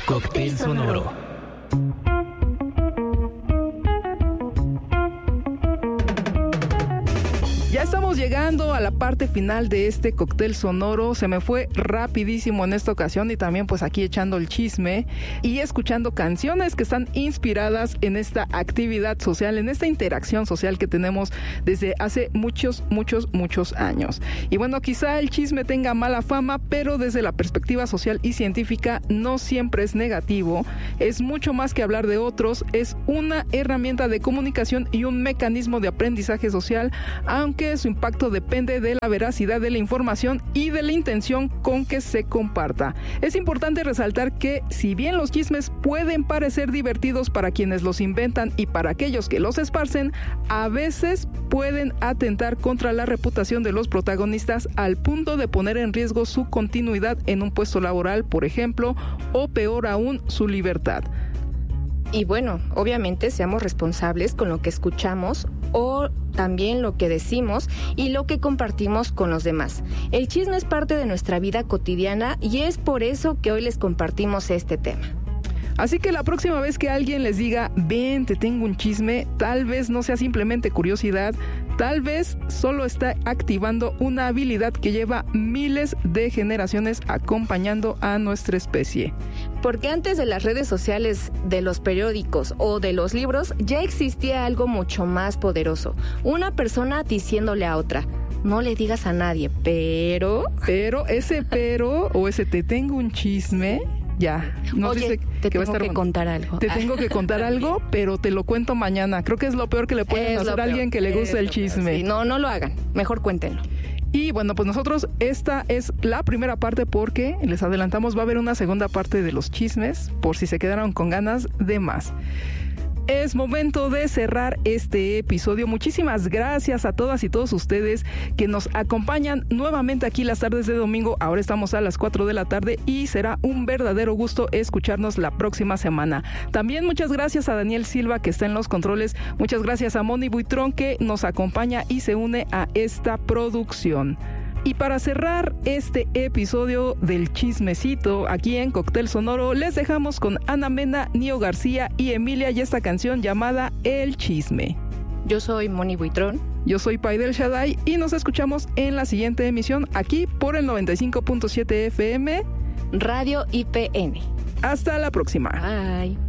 Cóctel sonoro. Ya estamos llegando a la parte final de este cóctel sonoro. Se me fue rapidísimo en esta ocasión y también pues aquí echando el chisme y escuchando canciones que están inspiradas en esta actividad social, en esta interacción social que tenemos desde hace muchos años. Y bueno, quizá el chisme tenga mala fama, pero desde la perspectiva social y científica no siempre es negativo. Es mucho más que hablar de otros, es una herramienta de comunicación y un mecanismo de aprendizaje social, aunque su impacto depende de la veracidad de la información y de la intención con que se comparta. Es importante resaltar que, si bien los chismes pueden parecer divertidos para quienes los inventan y para aquellos que los esparcen, a veces pueden atentar contra la reputación de los protagonistas al punto de poner en riesgo su continuidad en un puesto laboral, por ejemplo, o peor aún, su libertad. Y bueno, obviamente seamos responsables con lo que escuchamos o también lo que decimos y lo que compartimos con los demás. El chisme es parte de nuestra vida cotidiana y es por eso que hoy les compartimos este tema. Así que la próxima vez que alguien les diga, ven, te tengo un chisme, tal vez no sea simplemente curiosidad, tal vez solo está activando una habilidad que lleva miles de generaciones acompañando a nuestra especie. Porque antes de las redes sociales, de los periódicos o de los libros, ya existía algo mucho más poderoso. Una persona diciéndole a otra, no le digas a nadie, pero ese o ese te tengo un chisme... Ya, no Oye, dice te que tengo que contar algo. Te tengo que contar algo, pero te lo cuento mañana. Creo que es lo peor que le pueden hacer a alguien que le guste el chisme. Sí, no lo hagan. Mejor cuéntenlo. Y bueno, pues nosotros, esta es la primera parte porque, les adelantamos, va a haber una segunda parte de los chismes, por si se quedaron con ganas de más. Es momento de cerrar este episodio. Muchísimas gracias a todas y todos ustedes que nos acompañan nuevamente aquí las tardes de domingo. Ahora estamos a las 4 de la tarde y será un verdadero gusto escucarnos la próxima semana. También muchas gracias a Daniel Silva, que está en los controles. Muchas gracias a Moni Buitrón, que nos acompaña y se une a esta producción. Y para cerrar este episodio del chismecito aquí en Cóctel Sonoro, les dejamos con Ana Mena, Nio García y Emilia y esta canción llamada El Chisme. Yo soy Moni Buitrón. Yo soy Paidel Shaddai y nos escuchamos en la siguiente emisión aquí por el 95.7 FM Radio IPN. Hasta la próxima. Bye.